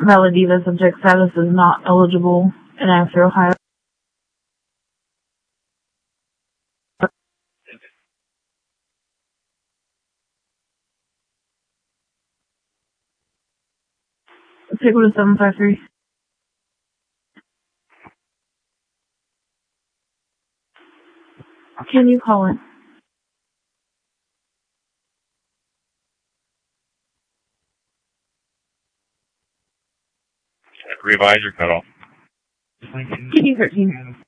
Valediva subject status is not eligible and after Ohio. Take with 753. Can you call it? Revise your cutoff. PD 13.